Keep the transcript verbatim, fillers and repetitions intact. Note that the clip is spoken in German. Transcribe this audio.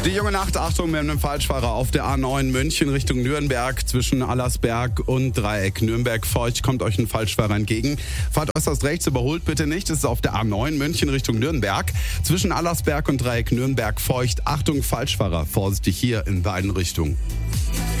Die junge Nacht, Achtung, wir haben einen Falschfahrer auf der A neun München Richtung Nürnberg zwischen Allersberg und Dreieck. Nürnberg-Feucht kommt euch ein Falschfahrer entgegen. Fahrt äußerst rechts, überholt bitte nicht. Es ist auf der A neun München Richtung Nürnberg zwischen Allersberg und Dreieck. Nürnberg-Feucht. Achtung, Falschfahrer, vorsichtig hier in beiden Richtungen.